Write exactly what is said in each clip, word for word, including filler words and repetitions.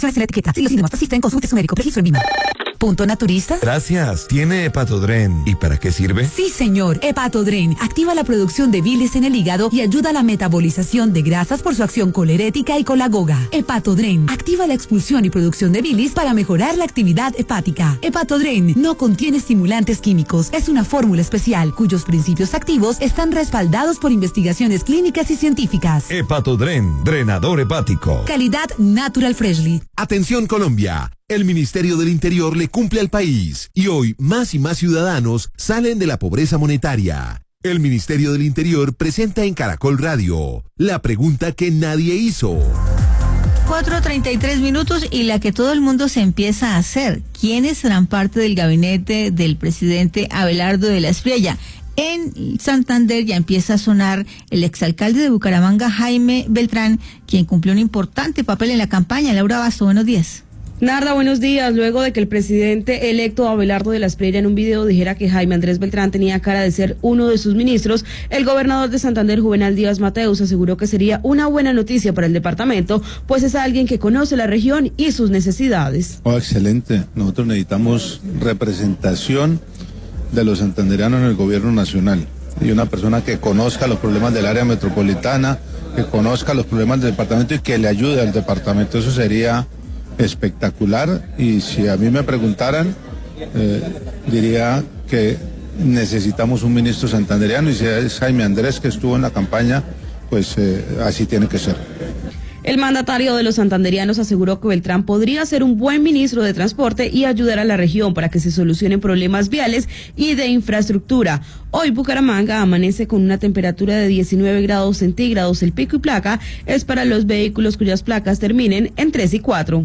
en la etiqueta. Si los síntomas persisten, consulte su médico. Registro en Vima. ¿Punto naturista? Gracias. ¿Tiene Hepatodren? ¿Y para qué sirve? Sí, señor. Hepatodren activa la producción de bilis en el hígado y ayuda a la metabolización de grasas por su acción colerética y colagoga. Hepatodren activa la expulsión y producción de bilis para mejorar la actividad hepática. Hepatodren no contiene estimulantes químicos. Es una fórmula especial cuyos principios activos están respaldados por investigaciones clínicas y científicas. Hepatodren, drenador hepático. Calidad Natural Freshly. Atención Colombia. El Ministerio del Interior le cumple al país y hoy más y más ciudadanos salen de la pobreza monetaria. El Ministerio del Interior presenta en Caracol Radio la pregunta que nadie hizo. cuatro treinta y tres minutos y la que todo el mundo se empieza a hacer. ¿Quiénes serán parte del gabinete del presidente Abelardo de la Espriella? En Santander ya empieza a sonar el exalcalde de Bucaramanga, Jaime Beltrán, quien cumplió un importante papel en la campaña. Laura Basto, buenos días. Narda, buenos días. Luego de que el presidente electo Abelardo de la Espriella en un video dijera que Jaime Andrés Beltrán tenía cara de ser uno de sus ministros, el gobernador de Santander, Juvenal Díaz Mateus, aseguró que sería una buena noticia para el departamento, pues es alguien que conoce la región y sus necesidades. Oh, excelente. Nosotros necesitamos representación de los santanderianos en el gobierno nacional y una persona que conozca los problemas del área metropolitana, que conozca los problemas del departamento y que le ayude al departamento. Eso sería espectacular, y si a mí me preguntaran, eh, diría que necesitamos un ministro santandereano, y si es Jaime Andrés que estuvo en la campaña, pues eh, así tiene que ser. El mandatario de los santanderianos aseguró que Beltrán podría ser un buen ministro de transporte y ayudar a la región para que se solucionen problemas viales y de infraestructura. Hoy Bucaramanga amanece con una temperatura de diecinueve grados centígrados. El pico y placa es para los vehículos cuyas placas terminen en tres y cuatro.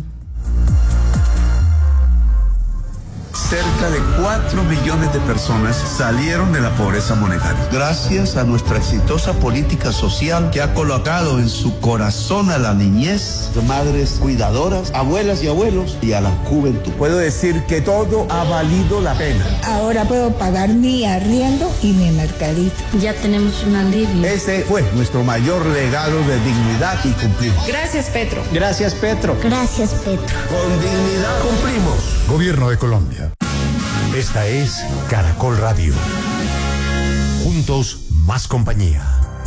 Cerca de cuatro millones de personas salieron de la pobreza monetaria. Gracias a nuestra exitosa política social que ha colocado en su corazón a la niñez, madres cuidadoras, abuelas y abuelos y a la juventud. Puedo decir que todo ha valido la pena. Ahora puedo pagar mi arriendo y mi mercadito. Ya tenemos un alivio. Ese fue nuestro mayor legado de dignidad y cumplimos. Gracias, Petro. Gracias, Petro. Gracias, Petro. Con dignidad cumplimos. Gobierno de Colombia. Esta es Caracol Radio. Juntos, más compañía.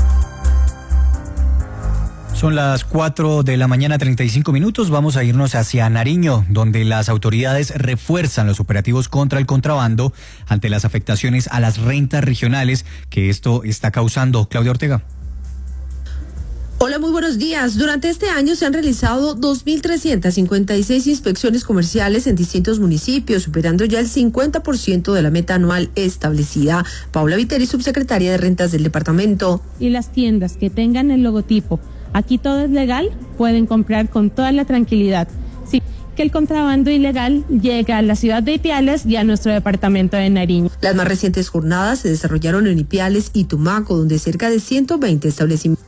Son las cuatro de la mañana, treinta y cinco minutos. Vamos a irnos hacia Nariño, donde las autoridades refuerzan los operativos contra el contrabando ante las afectaciones a las rentas regionales que esto está causando. Claudia Ortega. Hola, muy buenos días. Durante este año se han realizado dos mil trescientas cincuenta y seis inspecciones comerciales en distintos municipios, superando ya el cincuenta por ciento de la meta anual establecida. Paula Viteri, subsecretaria de Rentas del departamento. Y las tiendas que tengan el logotipo "Aquí todo es legal" pueden comprar con toda la tranquilidad. Sí, que el contrabando ilegal llega a la ciudad de Ipiales y a nuestro departamento de Nariño. Las más recientes jornadas se desarrollaron en Ipiales y Tumaco, donde cerca de ciento veinte establecimientos.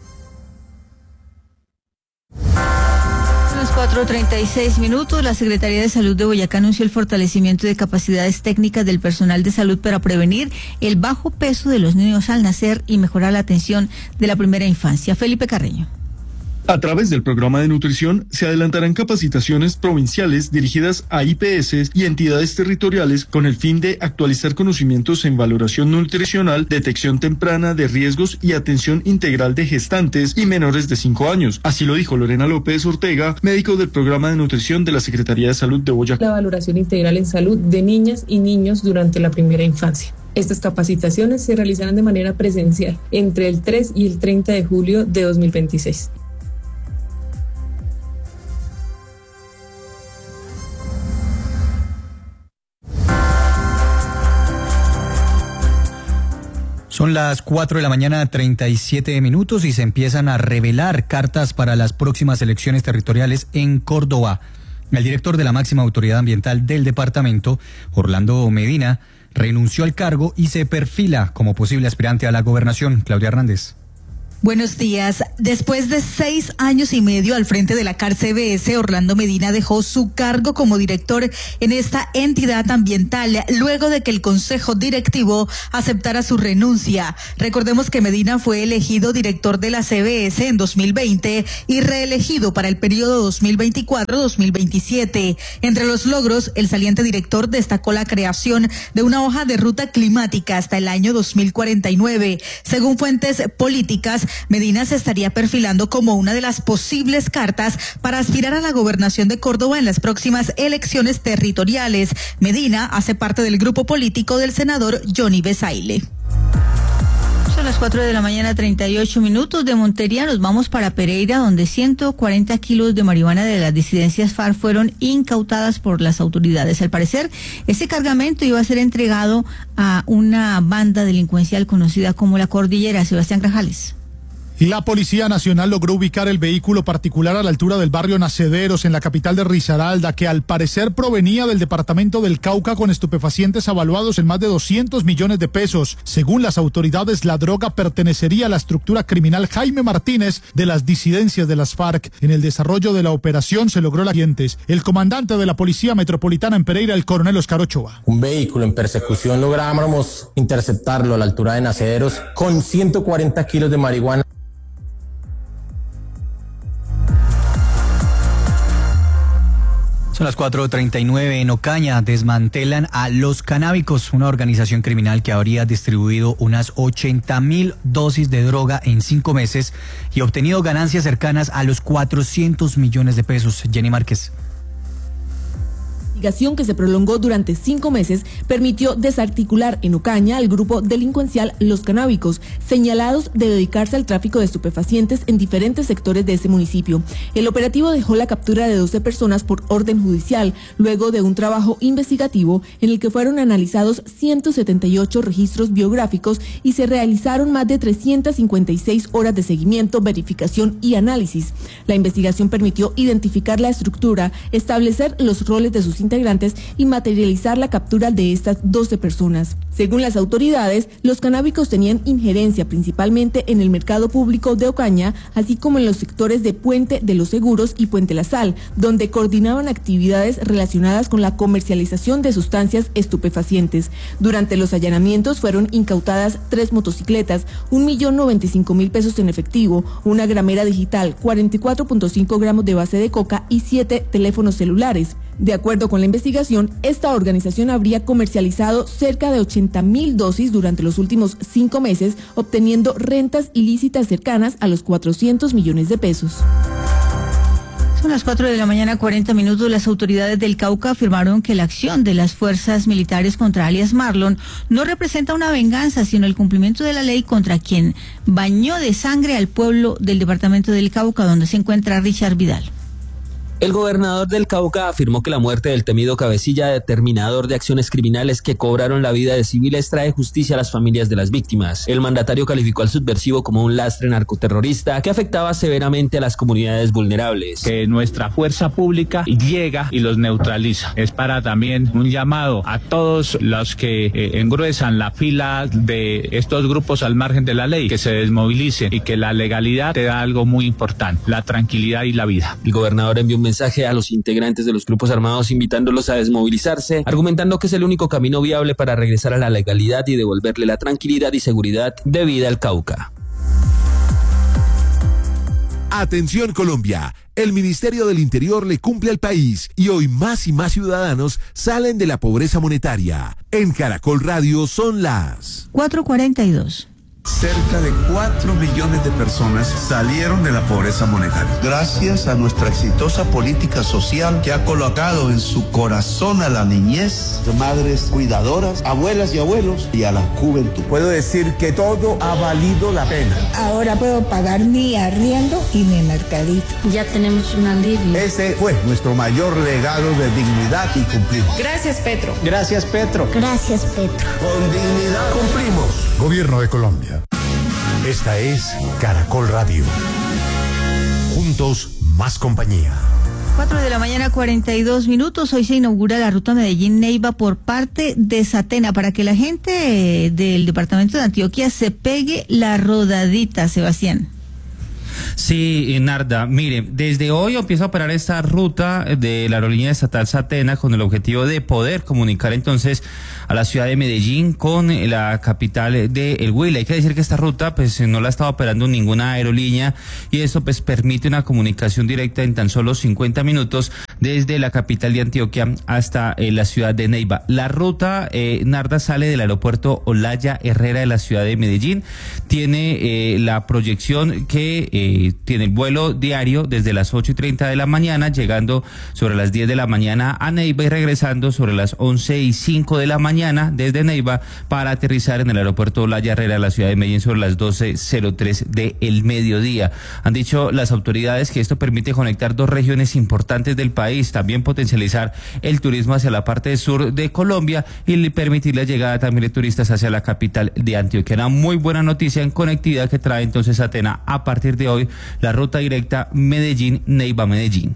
cuatro treinta y seis minutos. La Secretaría de Salud de Boyacá anunció el fortalecimiento de capacidades técnicas del personal de salud para prevenir el bajo peso de los niños al nacer y mejorar la atención de la primera infancia. Felipe Carreño. A través del programa de nutrición se adelantarán capacitaciones provinciales dirigidas a I P S y entidades territoriales con el fin de actualizar conocimientos en valoración nutricional, detección temprana de riesgos y atención integral de gestantes y menores de cinco años. Así lo dijo Lorena López Ortega, médico del programa de nutrición de la Secretaría de Salud de Boyacá. La valoración integral en salud de niñas y niños durante la primera infancia. Estas capacitaciones se realizarán de manera presencial entre el tres y el treinta de julio de dos mil veintiséis. Son las cuatro de la mañana, treinta y siete minutos, y se empiezan a revelar cartas para las próximas elecciones territoriales en Córdoba. El director de la máxima autoridad ambiental del departamento, Orlando Medina, renunció al cargo y se perfila como posible aspirante a la gobernación. Claudia Hernández. Buenos días. Después de seis años y medio al frente de la C A R C B S, Orlando Medina dejó su cargo como director en esta entidad ambiental luego de que el Consejo Directivo aceptara su renuncia. Recordemos que Medina fue elegido director de la C B S en dos mil veinte y reelegido para el periodo dos mil veinticuatro a dos mil veintisiete. Entre los logros, el saliente director destacó la creación de una hoja de ruta climática hasta el año dos mil cuarenta y nueve. Según fuentes políticas, Medina se estaría perfilando como una de las posibles cartas para aspirar a la gobernación de Córdoba en las próximas elecciones territoriales. Medina hace parte del grupo político del senador Johnny Besaile. Son las cuatro de la mañana, treinta y ocho minutos. De Montería nos vamos para Pereira, donde ciento cuarenta kilos de marihuana de las disidencias FARC fueron incautadas por las autoridades. Al parecer, ese cargamento iba a ser entregado a una banda delincuencial conocida como La Cordillera. Sebastián Grajales. La Policía Nacional logró ubicar el vehículo particular a la altura del barrio Nacederos, en la capital de Risaralda, que al parecer provenía del departamento del Cauca con estupefacientes avaluados en más de doscientos millones de pesos. Según las autoridades, la droga pertenecería a la estructura criminal Jaime Martínez de las disidencias de las FARC. En el desarrollo de la operación se logró las siguientes. El comandante de la Policía Metropolitana en Pereira, el coronel Oscar Ochoa. Un vehículo en persecución logramos interceptarlo a la altura de Nacederos con ciento cuarenta kilos de marihuana. Son las cuatro treinta y nueve. En Ocaña desmantelan a Los Canábicos, una organización criminal que habría distribuido unas ochenta mil dosis de droga en cinco meses y obtenido ganancias cercanas a los cuatrocientos millones de pesos. Jenny Márquez. La investigación, que se prolongó durante cinco meses, permitió desarticular en Ocaña al grupo delincuencial Los Canábicos, señalados de dedicarse al tráfico de estupefacientes en diferentes sectores de ese municipio. El operativo dejó la captura de doce personas por orden judicial, luego de un trabajo investigativo en el que fueron analizados ciento setenta y ocho registros biográficos y se realizaron más de trescientas cincuenta y seis horas de seguimiento, verificación y análisis. La investigación permitió identificar la estructura, establecer los roles de sus integrantes y materializar la captura de estas doce personas. Según las autoridades, los canábicos tenían injerencia principalmente en el mercado público de Ocaña, así como en los sectores de Puente de los Seguros y Puente La Sal, donde coordinaban actividades relacionadas con la comercialización de sustancias estupefacientes. Durante los allanamientos fueron incautadas tres motocicletas, un millón noventa y cinco mil pesos en efectivo, una gramera digital, cuarenta y cuatro punto cinco gramos de base de coca y siete teléfonos celulares. De acuerdo con la investigación, esta organización habría comercializado cerca de ochenta mil dosis durante los últimos cinco meses, obteniendo rentas ilícitas cercanas a los cuatrocientos millones de pesos. Son las cuatro de la mañana, cuarenta minutos. Las autoridades del Cauca afirmaron que la acción de las fuerzas militares contra alias Marlon no representa una venganza, sino el cumplimiento de la ley contra quien bañó de sangre al pueblo del departamento del Cauca, donde se encuentra Richard Vidal. El gobernador del Cauca afirmó que la muerte del temido cabecilla determinador de acciones criminales que cobraron la vida de civiles trae justicia a las familias de las víctimas. El mandatario calificó al subversivo como un lastre narcoterrorista que afectaba severamente a las comunidades vulnerables. Que nuestra fuerza pública llega y los neutraliza. Es para también un llamado a todos los que eh, engruesan la fila de estos grupos al margen de la ley, que se desmovilicen y que la legalidad te da algo muy importante, la tranquilidad y la vida. El gobernador envió un mensaje a los integrantes de los grupos armados invitándolos a desmovilizarse, argumentando que es el único camino viable para regresar a la legalidad y devolverle la tranquilidad y seguridad de vida al Cauca. Atención Colombia, el Ministerio del Interior le cumple al país y hoy más y más ciudadanos salen de la pobreza monetaria. En Caracol Radio son las cuatro cuarenta y dos. Cerca de cuatro millones de personas salieron de la pobreza monetaria. Gracias a nuestra exitosa política social que ha colocado en su corazón a la niñez, de madres cuidadoras, abuelas y abuelos y a la juventud. Puedo decir que todo ha valido la pena. Ahora puedo pagar mi arriendo y mi mercadito. Ya tenemos un alivio. Ese fue nuestro mayor legado de dignidad y cumplimos. Gracias, Petro. Gracias, Petro. Gracias, Petro. Con dignidad cumplimos. Gobierno de Colombia. Esta es Caracol Radio. Juntos, más compañía. cuatro de la mañana, cuarenta y dos minutos. Hoy se inaugura la ruta Medellín-Neiva por parte de Satena para que la gente del departamento de Antioquia se pegue la rodadita, Sebastián. Sí, Narda, mire, desde hoy empieza a operar esta ruta de la aerolínea estatal Satena con el objetivo de poder comunicar entonces a la ciudad de Medellín con la capital de El Huila. Hay que decir que esta ruta pues no la estaba operando ninguna aerolínea y esto pues permite una comunicación directa en tan solo cincuenta minutos desde la capital de Antioquia hasta eh, la ciudad de Neiva. La ruta, eh, Narda, sale del aeropuerto Olaya Herrera de la ciudad de Medellín. Tiene eh, la proyección que eh, tiene el vuelo diario desde las ocho y treinta de la mañana, llegando sobre las diez de la mañana a Neiva y regresando sobre las once y cinco de la mañana desde Neiva para aterrizar en el aeropuerto Olaya Herrera de la ciudad de Medellín sobre las doce cero tres del mediodía. Han dicho las autoridades que esto permite conectar dos regiones importantes del país, también potencializar el turismo hacia la parte sur de Colombia y permitir la llegada también de turistas hacia la capital de Antioquia. Una muy buena noticia en conectividad que trae entonces Satena a partir de hoy, la ruta directa Medellín-Neiva-Medellín.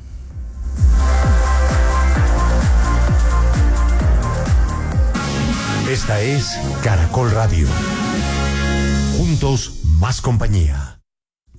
Esta es Caracol Radio. Juntos, más compañía.